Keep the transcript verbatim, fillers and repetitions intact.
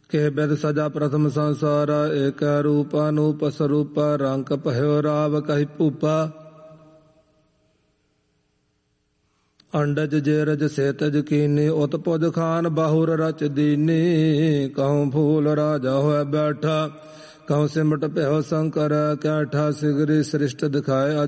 ਕੇ ਬਿਦ ਸਜਾ ਪ੍ਰਥਮ ਸੰਸਾਰਾ, ਏਕ ਰੂਪ ਅਨੂਪ ਸਰੂਪ, ਰੰਕ ਭਇਓ ਰਾਵ ਕਹਿ ਭੂਪਾ। ਅੰਡਜ ਜੇਰਜ ਸੇਤਜ ਕੀਨੀ, ਉਤ ਪੁਜ ਖਾਨ ਬਾਹੁਰ ਰਚ ਦੀਨੀ। ਕਹੂੰ ਫੂਲ ਰਾਜਾ ਹੋਇ ਬੈਠਾ, ਕਹੂੰ ਸਿਮਟ ਭਇਓ ਸ਼ੰਕਰ ਕੈਠਾ। ਸਿਗਰੀ ਸ੍ਰਿਸ਼ਟ ਦਿਖਾਏ